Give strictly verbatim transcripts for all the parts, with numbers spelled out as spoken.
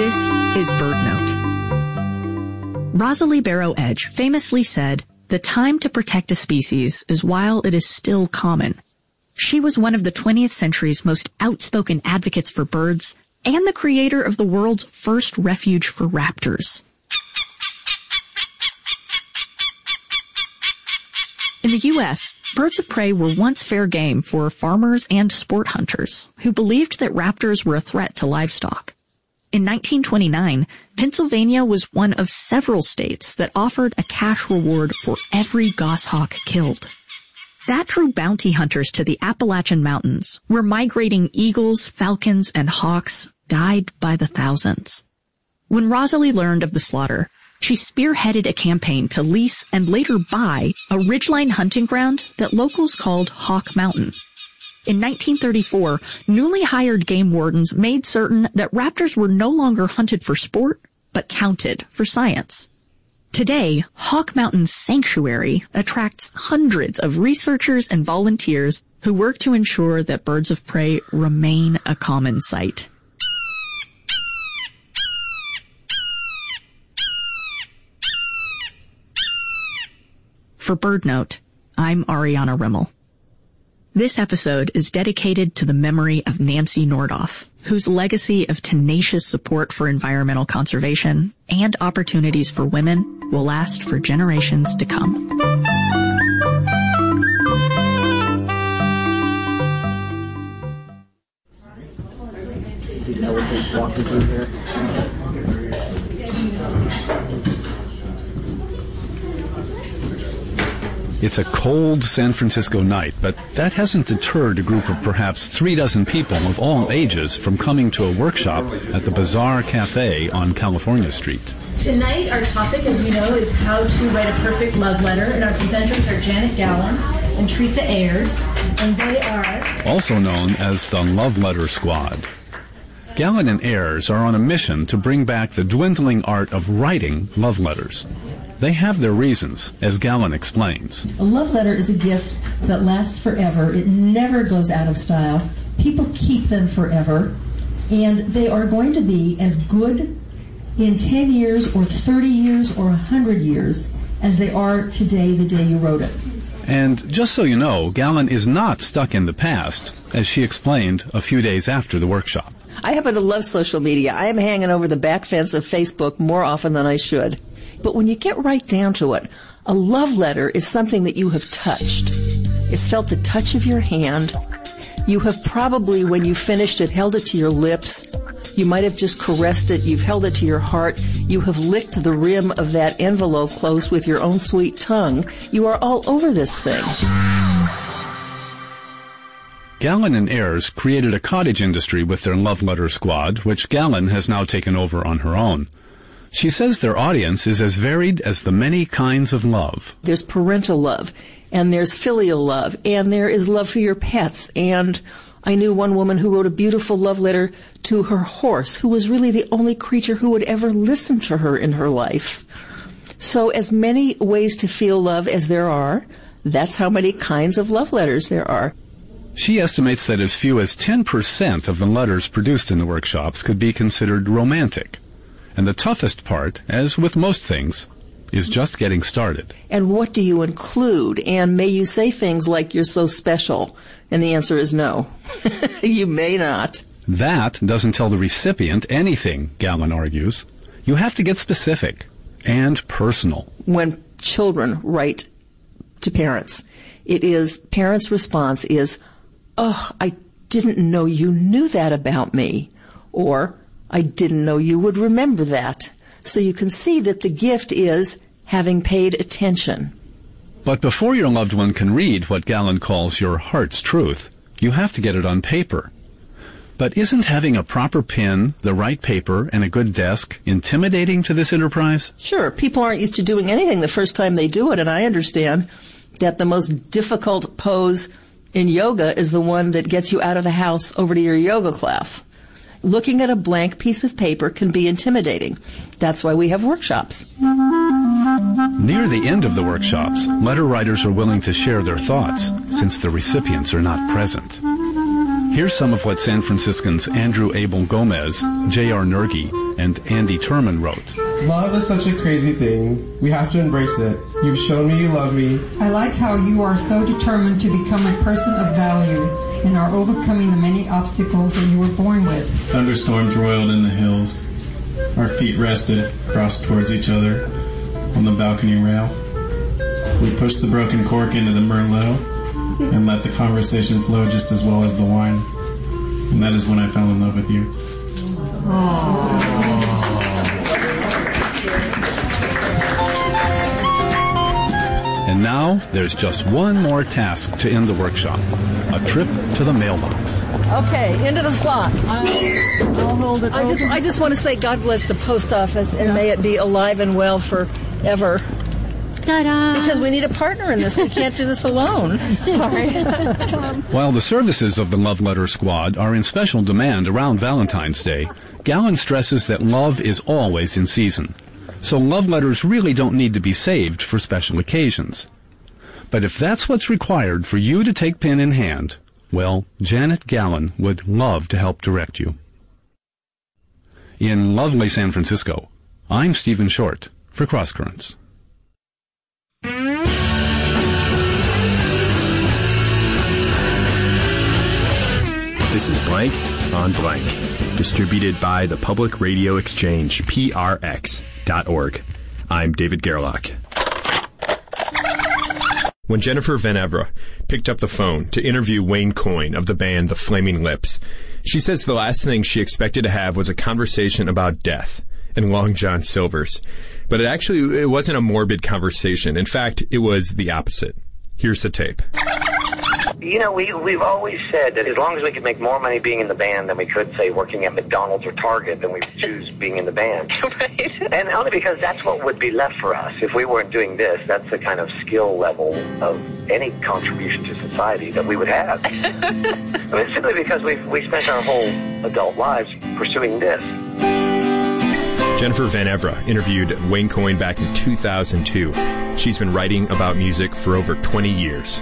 This is BirdNote. Rosalie Barrow Edge famously said, "The time to protect a species is while it is still common." She was one of the twentieth century's most outspoken advocates for birds and the creator of the world's first refuge for raptors. In the U S, birds of prey were once fair game for farmers and sport hunters who believed that raptors were a threat to livestock. In nineteen twenty-nine, Pennsylvania was one of several states that offered a cash reward for every goshawk killed. That drew bounty hunters to the Appalachian Mountains, where migrating eagles, falcons, and hawks died by the thousands. When Rosalie learned of the slaughter, she spearheaded a campaign to lease and later buy a ridgeline hunting ground that locals called Hawk Mountain. In nineteen thirty-four, newly hired game wardens made certain that raptors were no longer hunted for sport, but counted for science. Today, Hawk Mountain's sanctuary attracts hundreds of researchers and volunteers who work to ensure that birds of prey remain a common sight. For BirdNote, I'm Ariana Rimmel. This episode is dedicated to the memory of Nancy Nordoff, whose legacy of tenacious support for environmental conservation and opportunities for women will last for generations to come. You know what they walk us in here? It's a cold San Francisco night, but that hasn't deterred a group of perhaps three dozen people of all ages from coming to a workshop at the Bazaar Cafe on California Street. Tonight, our topic, as you know, is how to write a perfect love letter, and our presenters are Janet Gallen and Teresa Ayers, and they are also known as the Love Letter Squad. Gallen and Ayers are on a mission to bring back the dwindling art of writing love letters. They have their reasons, as Gallen explains. A love letter is a gift that lasts forever. It never goes out of style. People keep them forever, and they are going to be as good in ten years or thirty years or one hundred years as they are today, the day you wrote it. And just so you know, Gallen is not stuck in the past, as she explained a few days after the workshop. I happen to love social media. I am hanging over the back fence of Facebook more often than I should. But when you get right down to it, a love letter is something that you have touched. It's felt the touch of your hand. You have probably, when you finished it, held it to your lips. You might have just caressed it. You've held it to your heart. You have licked the rim of that envelope closed with your own sweet tongue. You are all over this thing. Gallen and Ayers created a cottage industry with their Love Letter Squad, which Gallen has now taken over on her own. She says their audience is as varied as the many kinds of love. There's parental love, and there's filial love, and there is love for your pets. And I knew one woman who wrote a beautiful love letter to her horse, who was really the only creature who would ever listen to her in her life. So as many ways to feel love as there are, that's how many kinds of love letters there are. She estimates that as few as ten percent of the letters produced in the workshops could be considered romantic. And the toughest part, as with most things, is just getting started. And what do you include? And may you say things like, "You're so special"? And the answer is no. You may not. That doesn't tell the recipient anything, Gallen argues. You have to get specific and personal. When children write to parents, it is, parents' response is, "Oh, I didn't know you knew that about me." Or, "I didn't know you would remember that." So you can see that the gift is having paid attention. But before your loved one can read what Gallen calls your heart's truth, you have to get it on paper. But isn't having a proper pen, the right paper, and a good desk intimidating to this enterprise? Sure, people aren't used to doing anything the first time they do it, and I understand that the most difficult pose in yoga is the one that gets you out of the house over to your yoga class. Looking at a blank piece of paper can be intimidating. That's why we have workshops. Near the end of the workshops, letter writers are willing to share their thoughts, since the recipients are not present. Here's some of what San Franciscans Andrew Abel Gomez, J R Nergi, And Andy Turman wrote, Love is such a crazy thing. We have to embrace it. You've shown me you love me. I like how you are so determined to become a person of value and are overcoming the many obstacles that you were born with. Thunderstorms roiled in the hills. Our feet rested, crossed towards each other on the balcony rail. We pushed the broken cork into the Merlot and let the conversation flow just as well as the wine. And that is when I fell in love with you. Aww. And now, there's just one more task to end the workshop. A trip to the mailbox. Okay, into the slot. I'll, I'll hold it I just, I just want to say God bless the post office and yeah. may it be alive and well forever. Ta-da. Because we need a partner in this. We can't do this alone. Sorry. While the services of the Love Letter Squad are in special demand around Valentine's Day, Gallon stresses that love is always in season. So love letters really don't need to be saved for special occasions. But if that's what's required for you to take pen in hand, well, Janet Gallon would love to help direct you. In lovely San Francisco, I'm Stephen Short for Cross Currents. This is Blank on Blank, distributed by the Public Radio Exchange, P R X dot org. I'm David Gerlach. When Jennifer Van Evera picked up the phone to interview Wayne Coyne of the band The Flaming Lips, she says the last thing she expected to have was a conversation about death and Long John Silver's. But it actually it wasn't a morbid conversation. In fact, it was the opposite. Here's the tape. You know, we, we've always said that as long as we could make more money being in the band than we could, say, working at McDonald's or Target, then we would choose being in the band. Right. And only because that's what would be left for us. If we weren't doing this, that's the kind of skill level of any contribution to society that we would have. I mean, simply because we've, we spent our whole adult lives pursuing this. Jennifer Van Evera interviewed Wayne Coyne back in two thousand two. She's been writing about music for over twenty years.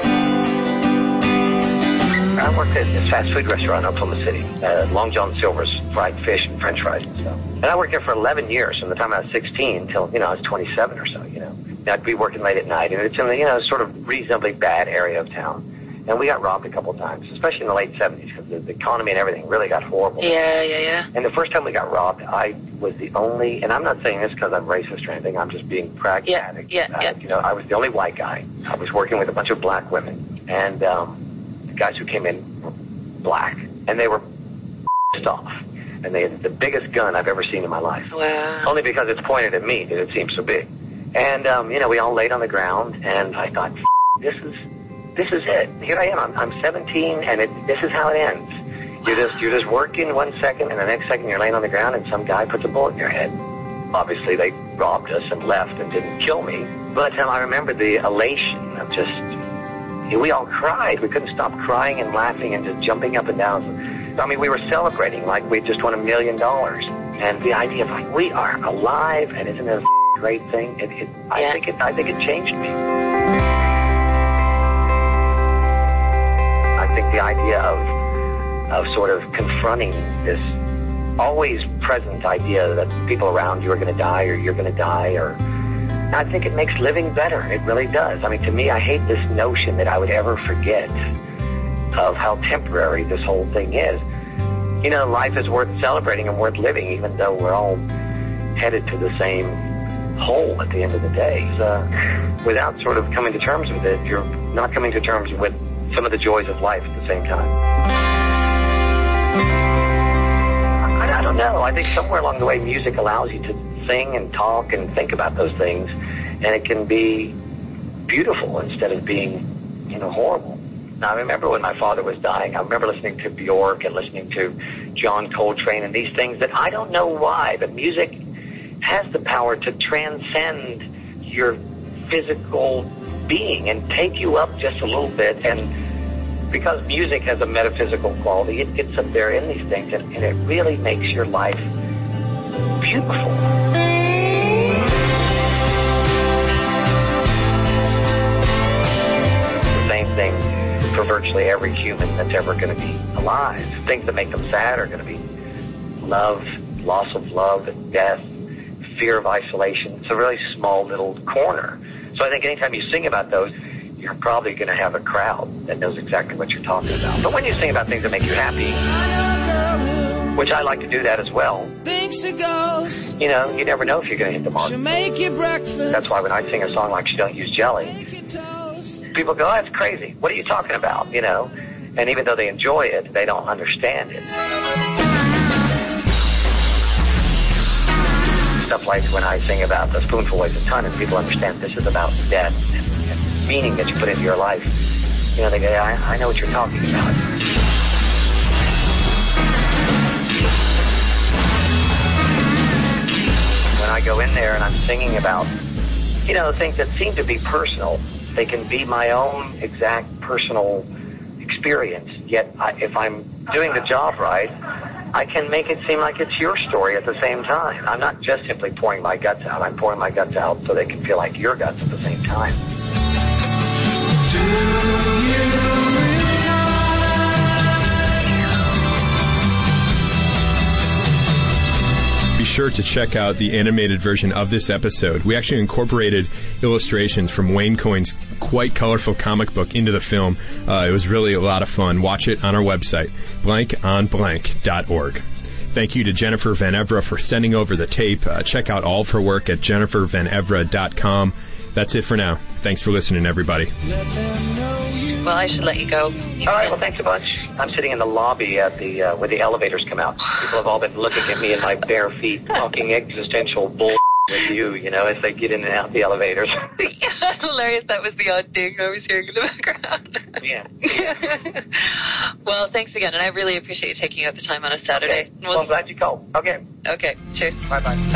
I worked at this fast food restaurant in Oklahoma City, uh, Long John Silver's fried fish and french fries and stuff. And I worked there for eleven years, from the time I was sixteen till, you know, I was twenty-seven or so, you know. And I'd be working late at night, and it's in the, you know, sort of reasonably bad area of town. And we got robbed a couple of times, especially in the late seventies, because the, the economy and everything really got horrible. Yeah, yeah, yeah. And the first time we got robbed, I was the only, and I'm not saying this because I'm racist or anything, I'm just being pragmatic. Yeah, yeah, yeah. You know, I was the only white guy. I was working with a bunch of black women, and um, the guys who came in were black, and they were pissed off. And they had the biggest gun I've ever seen in my life. Wow. Only because it's pointed at me that it seemed so big. And, um, you know, we all laid on the ground, and I thought, this is... This is it. Here I am. I'm, I'm seventeen, and it, this is how it ends. You're just you're just working one second, and the next second you're laying on the ground, and some guy puts a bullet in your head. Obviously, they robbed us and left and didn't kill me. But um, I remember the elation of just... We all cried. We couldn't stop crying and laughing and just jumping up and down. I mean, we were celebrating like we just won a million dollars. And the idea of, like, we are alive, and isn't it a great thing? It, it, I yeah. think it. I think it changed me. I think the idea of of sort of confronting this always present idea that people around you are going to die or you're going to die, or I think it makes living better. It really does. I mean, to me, I hate this notion that I would ever forget of how temporary this whole thing is. You know, life is worth celebrating and worth living, even though we're all headed to the same hole at the end of the day. Uh, without sort of coming to terms with it, you're not coming to terms with some of the joys of life at the same time. I, I don't know. I think somewhere along the way music allows you to sing and talk and think about those things, and it can be beautiful instead of being, you know, horrible. Now, I remember when my father was dying, I remember listening to Bjork and listening to John Coltrane and these things that I don't know why, but music has the power to transcend your physical being and take you up just a little bit. And because music has a metaphysical quality, it gets up there in these things, and, and it really makes your life beautiful. The same thing for virtually every human that's ever going to be alive. Things that make them sad are going to be love, loss of love, and death, fear of isolation. It's a really small little corner. So I think anytime you sing about those, you're probably going to have a crowd that knows exactly what you're talking about. But when you sing about things that make you happy, which I like to do that as well, you know, you never know if you're going to hit the mark. That's why when I sing a song like She Don't Use Jelly, people go, oh, that's crazy. What are you talking about? You know, and even though they enjoy it, they don't understand it. Stuff like when I sing about The Spoonful Weighs a Ton, and people understand this is about death and, and meaning that you put into your life. You know, they go, I, I know what you're talking about. When I go in there and I'm singing about, you know, things that seem to be personal, they can be my own exact personal experience, yet I, if I'm doing the job right, I can make it seem like it's your story at the same time. I'm not just simply pouring my guts out. I'm pouring my guts out so they can feel like your guts at the same time. Be sure to check out the animated version of this episode. We actually incorporated illustrations from Wayne Coyne's quite colorful comic book into the film. Uh, it was really a lot of fun. Watch it on our website, blank on blank dot org. Thank you to Jennifer Van Evra for sending over the tape. Uh, check out all of her work at jennifer van evra dot com. That's it for now. Thanks for listening, everybody. Well, I should let you go. All right, well, thanks a bunch. I'm sitting in the lobby at the uh, where the elevators come out. People have all been looking at me in my bare feet, talking existential bull with you, you know, as they get in and out the elevators. Yeah, hilarious. That was the odd ding I was hearing in the background. Yeah. Well, thanks again, and I really appreciate you taking out the time on a Saturday. Okay. Well, I'm glad you called. Okay. Okay, cheers. Bye-bye.